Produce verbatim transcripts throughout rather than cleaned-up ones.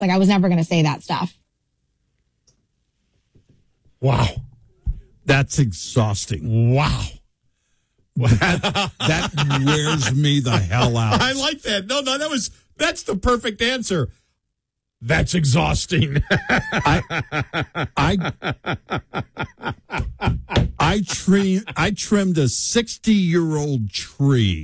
Like, I was never going to say that stuff. Wow. That's exhausting. Wow. That, that wears me the hell out. I like that. No, no, that was, that's the perfect answer. That's exhausting. I, I, I, tree, I trimmed a sixty-year-old tree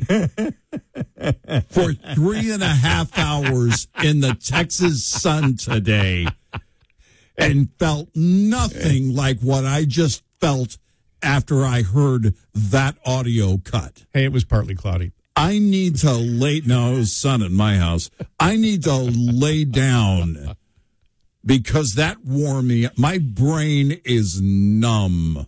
for three and a half hours in the Texas sun today and felt nothing like what I just felt after I heard that audio cut. Hey, it was partly cloudy. I need to lay, no, it was sun in my house. I need to lay down because that wore me. My brain is numb.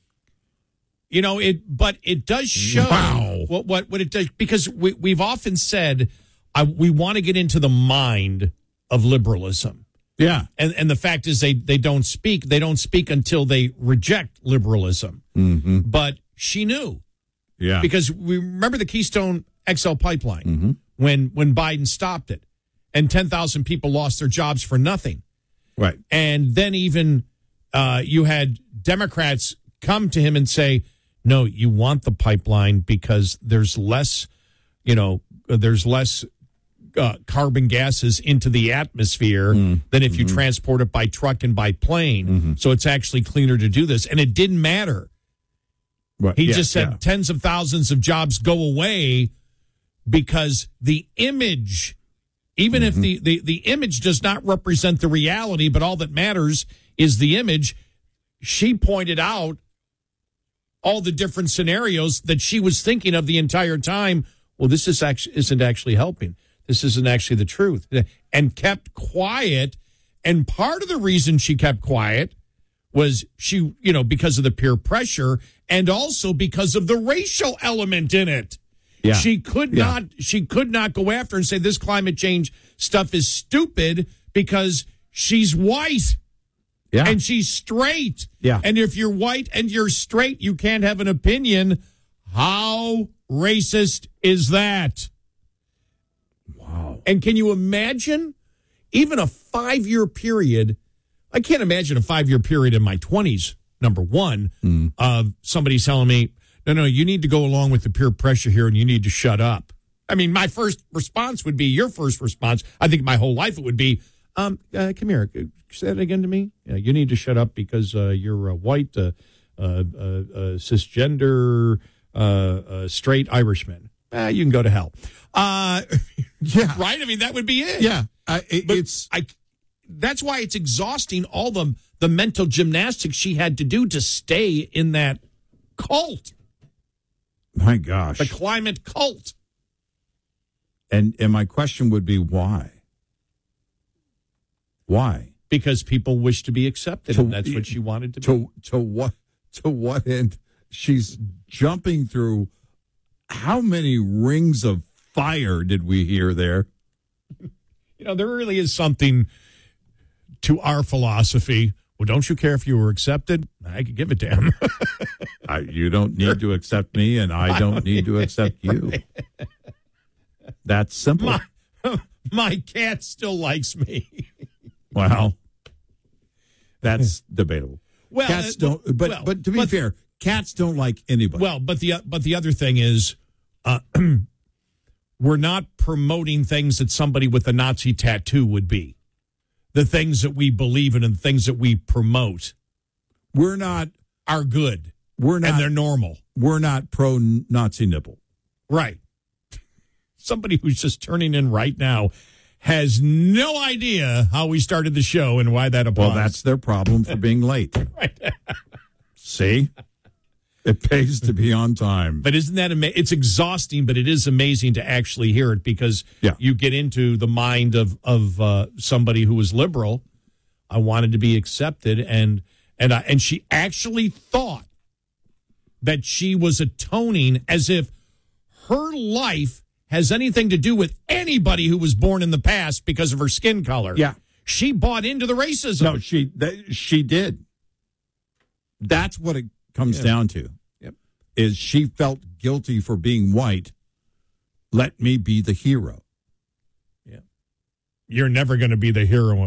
You know, it, but it does show Wow. what, what, what it does, because we, we've often said uh, we want to get into the mind of liberalism. Yeah. And and the fact is they, they don't speak. They don't speak until they reject liberalism. Mm-hmm. But she knew. Yeah. Because we remember the Keystone X L pipeline Mm-hmm. when when Biden stopped it, and ten thousand people lost their jobs for nothing. Right. And then even uh, you had Democrats come to him and say, no, you want the pipeline because there's less, you know, there's less uh, carbon gases into the atmosphere mm. than if you mm-hmm. transport it by truck and by plane. Mm-hmm. So it's actually cleaner to do this. And it didn't matter. Right. He yeah, just said yeah. tens of thousands of jobs go away because the image, even mm-hmm. if the, the, the image does not represent the reality, but all that matters is the image. She pointed out all the different scenarios that she was thinking of the entire time. Well, this is actually, isn't actually helping. This isn't actually the truth. And kept quiet. And part of the reason she kept quiet was she, you know, because of the peer pressure and also because of the racial element in it. Yeah. She could yeah. not, she could not go after and say this climate change stuff is stupid because she's white. Yeah. And she's straight. Yeah. And if you're white and you're straight, you can't have an opinion. How racist is that? Wow. And can you imagine even a five-year period? I can't imagine a five-year period in my twenties, number one, mm. of somebody telling me, no, no, you need to go along with the peer pressure here and you need to shut up. I mean, my first response would be your first response. I think my whole life it would be, um, uh, come here, say that again to me. Yeah, you need to shut up because uh, you're a white, uh, uh, uh, uh, cisgender, uh, uh, straight Irishman. Uh, you can go to hell. Uh, yeah. Right? I mean, that would be it. Yeah. I, it, but it's... I, that's why it's exhausting, all the, the mental gymnastics she had to do to stay in that cult. My gosh. The climate cult. And and my question would be why? Why? Because people wish to be accepted, to, and that's what she wanted to, to be. To what to what end? She's jumping through how many rings of fire did we hear there? You know, there really is something to our philosophy. Well, don't you care if you were accepted? I could give a damn. I, you don't need to accept me, and I don't need to accept you. That's simple. My, my cat still likes me. Well, that's debatable. Well, cats uh, don't. But well, but to be but, fair, cats don't like anybody. Well, but the but the other thing is, uh, we're not promoting things that somebody with a Nazi tattoo would be. The things that we believe in and the things that we promote, we're not are good. We're not, and they're normal. We're not pro Nazi nipple, right? Somebody who's just turning in right now has no idea how we started the show and why that applies. Well, that's their problem for being late. Right. See? It pays to be on time. But isn't that amazing? It's exhausting, but it is amazing to actually hear it because yeah. you get into the mind of, of uh, somebody who was liberal. I wanted to be accepted, and and I, and she actually thought that she was atoning as if her life has anything to do with anybody who was born in the past because of her skin color. Yeah. She bought into the racism. No, she that, she did. That's what it comes yeah. down to. Yep. Is she felt guilty for being white. Let me be the hero. Yeah. you're never going to be the hero